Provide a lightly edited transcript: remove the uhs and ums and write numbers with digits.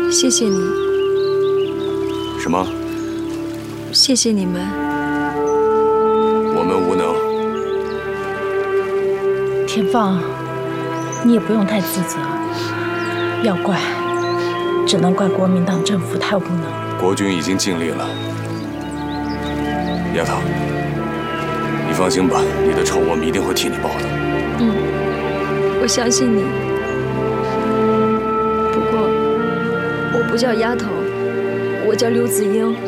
谢谢你。 什么？ 谢谢你们。 我们无能。 田放，你也不用太自责，要怪，只能怪国民党政府太无能。 国军已经尽力了。丫头，你放心吧，你的仇我们一定会替你报的。 我相信你。不过，我不叫丫头，我叫刘子英。